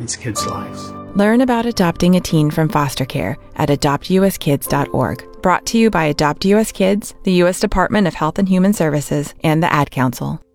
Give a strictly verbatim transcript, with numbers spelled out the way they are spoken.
these kids' lives. Learn about adopting a teen from foster care at adopt u s kids dot org. Brought to you by Adopt U S Kids, the U S Department of Health and Human Services, and the Ad Council.